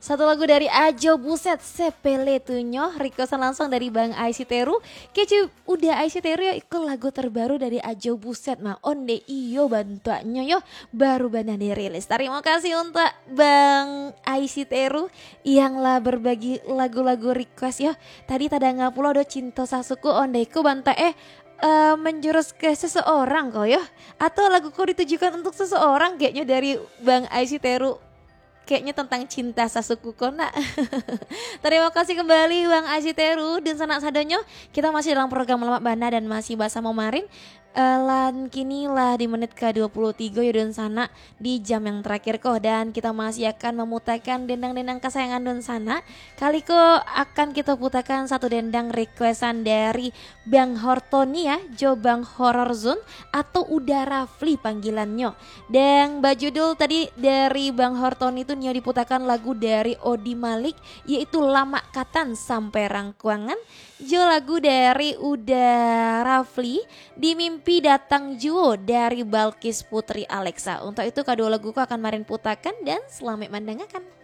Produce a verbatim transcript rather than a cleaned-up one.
Satu lagu dari Ajo, buset sepele tunyo, requestan langsung dari Bang Aisy Teru. Kece udah Aisy Teru ya ikut lagu terbaru dari Ajo, buset mah onde iyo bantuannya yo baru banyak dirilis. Terima kasih untuk Bang Aisy Teru yang lah berbagi lagu-lagu request yo. Tadi tada ngapulo do cinta sasuku ondeku banta eh uh, menjurus ke seseorang kok ya, atau lagu kau ditujukan untuk seseorang kayaknya dari Bang Aisy Teru. Kayaknya tentang cinta Sasuku Kona. Terima kasih kembali Bang Aisy Teru dan sanak sadonyo. Kita masih dalam program Lemak Bana dan masih bahasa Momarin. Uh, lan kini lah di menit ke dua puluh tiga ya Don Sana di jam yang terakhir kok, dan kita masih akan memutarkan dendang-dendang kesayangan Don Sana. Kali kok akan kita putarkan satu dendang requestan dari Bang Hortoni ya, Jo Bang Horror Zone atau Udara Fli panggilannya. Dan Mbak Judul tadi dari Bang Hortoni itu nyo diputarkan lagu dari Odi Malik yaitu Lama Katan Sampai Rangkuangan. Jo lagu dari Udara Fli di Mimpi Datang Juo dari Balkis Putri Alexa. Untuk itu kedua laguku akan marin putakan dan selamat mendengarkan.